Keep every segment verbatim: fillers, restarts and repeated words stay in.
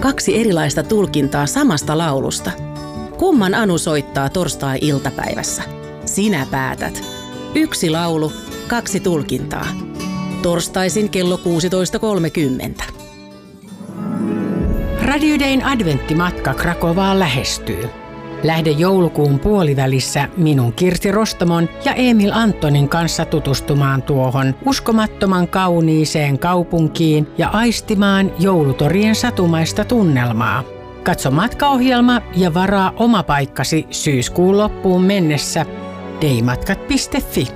kaksi erilaista tulkintaa samasta laulusta. Kumman Anu soittaa torstai-iltapäivässä? Sinä päätät. Yksi laulu, kaksi tulkintaa. Torstaisin kello kuusitoista kolmekymmentä. Radio Dayn adventtimatka Krakovaan lähestyy. Lähde joulukuun puolivälissä minun Kirsi Rostamon ja Emil Antonin kanssa tutustumaan tuohon uskomattoman kauniiseen kaupunkiin ja aistimaan joulutorien satumaista tunnelmaa. Katso matkaohjelma ja varaa oma paikkasi syyskuun loppuun mennessä daymatkat piste fi.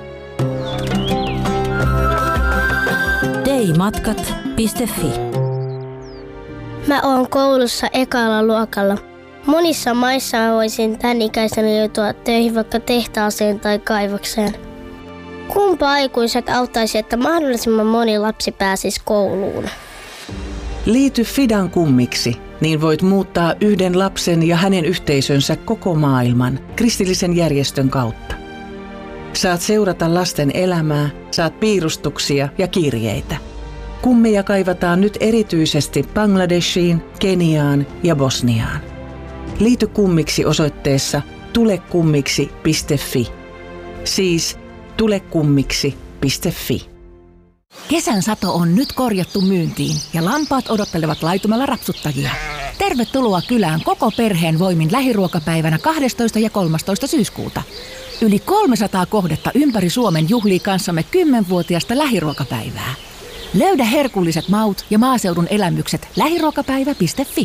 daymatkat piste fi. Mä oon koulussa ekalla luokalla. Monissa maissa mä voisin tän ikäisenä joutua töihin vaikka tehtaaseen tai kaivokseen. Kumpa aikuiset auttaisi, että mahdollisimman moni lapsi pääsisi kouluun? Liity Fidan kummiksi, niin voit muuttaa yhden lapsen ja hänen yhteisönsä koko maailman kristillisen järjestön kautta. Saat seurata lasten elämää, saat piirustuksia ja kirjeitä. Kummeja kaivataan nyt erityisesti Bangladeshiin, Keniaan ja Bosniaan. Liity kummiksi osoitteessa tulekummiksi piste fi. Siis tulekummiksi piste fi. Kesän sato on nyt korjattu myyntiin ja lampaat odottelevat laitumella rapsuttajia. Tervetuloa kylään koko perheen voimin lähiruokapäivänä kahdestoista ja kolmastoista syyskuuta. Yli kolmesataa kohdetta ympäri Suomen juhlii kanssamme kymmenvuotiaasta lähiruokapäivää. Löydä herkulliset maut ja maaseudun elämykset lähiruokapäivä piste fi.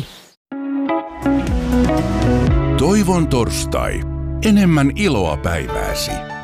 Toivon torstai. Enemmän iloa päivääsi.